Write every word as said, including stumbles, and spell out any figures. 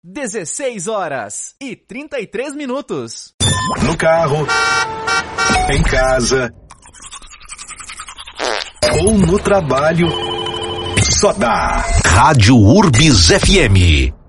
dezesseis horas e trinta e três minutos. No carro, em casa ou no trabalho, só dá Rádio Urbis F M.